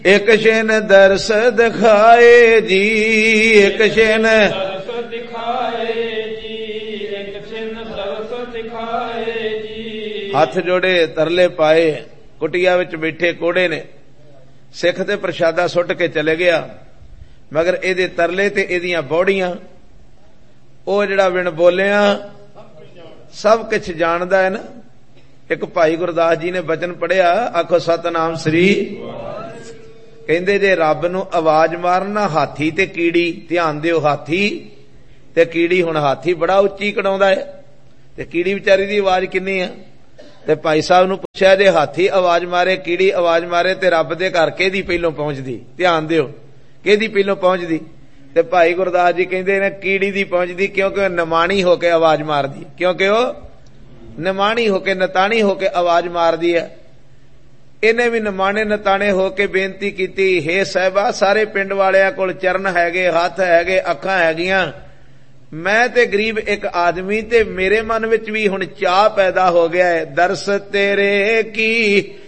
एक शेन दर्श दिखाए जी, एक शेन दर्श दिखाए जी, एक शेन दर्श दिखाए जी। हथ जोड़े तरले पाए, कुटिया विच बैठे कोड़े ने सिख ते प्रशादा सुट के चले गया, मगर एदे तरले ते एदियां बौड़ियां ओ जिहड़ा बिन बोलिया सब कुछ जानदा है ना। एक भाई गुरदास जी ने बचन पढ़िया, आखो सतनाम श्री। कहंदे जे रब नूं आवाज मारना हाथी ते कीड़ी, ध्यान दिओ हाथी ते कीड़ी। हुण हाथी बड़ा उच्ची कढाउंदा है ते कीड़ी विचारी दी आवाज किन्नी है। ते भाई साहब नूं पुछया जे हाथी आवाज मारे कीड़ी आवाज मारे ते रब दे घर किहदी पहलों पहुंचदी, ध्यान दिओ किहदी पहलों पहुंचदी। ते भाई गुरदास जी कहंदे ने कीड़ी दी पहुंचदी, क्योंकि नमाणी होके आवाज मारदी, क्योंकि वह नमाणी होके नताणी होके आवाज मारदी है। इन्हें भी नमाणे नताणे होके बेनती कीती, हे साहिबा सारे पिंड वालियां कोल चरण हैगे, हथ हैगे, अखां हैगियां, मैं ते गरीब एक आदमी ते मेरे मन विच भी हुण चाह पैदा हो गया है। दर्श तेरे की